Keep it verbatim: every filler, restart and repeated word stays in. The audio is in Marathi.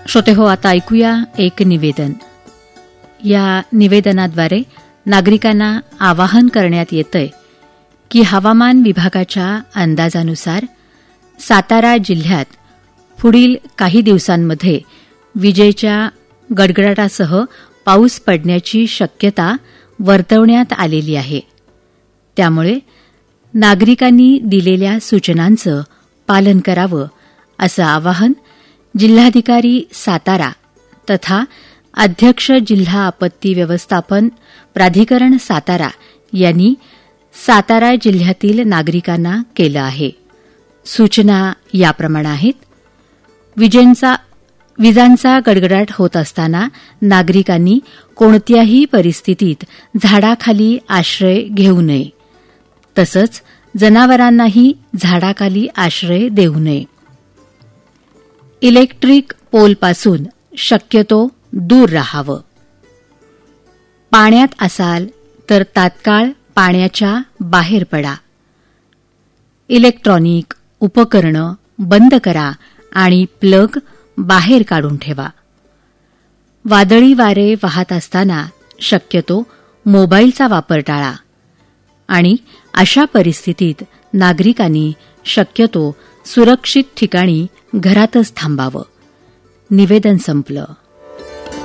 श्रोतेहो, आता ऐकूया एक निवेदन. या निवेदनाद्वारे नागरिकांना आवाहन करण्यात येतंय की हवामान विभागाच्या अंदाजानुसार सातारा जिल्ह्यात पुढील काही दिवसांमध्ये विजेच्या गडगडाटासह पाऊस पडण्याची शक्यता वर्तवण्यात आलेली आहे. त्यामुळे नागरिकांनी दिलेल्या सूचनांचं पालन करावं असं आवाहन जिल्हाधिकारी सातारा तथा अध्यक्ष जिल्हा आपत्ती व्यवस्थापन प्राधिकरण सातारा यांनी सातारा जिल्ह्यातील नागरिकांना केलं आहे. सूचना याप्रमाणे आहेत. विजेंचा विजांचा गडगडाट होत असताना नागरिकांनी कोणत्याही परिस्थितीत झाडाखाली आश्रय घेऊ नये. तसंच जनावरांनाही झाडाखाली आश्रय देऊ नये. इलेक्ट्रिक पोलपासून शक्यतो दूर राहावं. पाण्यात असाल तर तात्काळ पाण्याच्या बाहेर पडा. इलेक्ट्रॉनिक उपकरणं बंद करा आणि प्लग बाहेर काढून ठेवा. वादळी वारे वाहत असताना शक्यतो मोबाईलचा वापर टाळा आणि अशा परिस्थितीत नागरिकांनी शक्यतो सुरक्षित ठिकाणी घरातच थांबावं. निवेदन संपलं.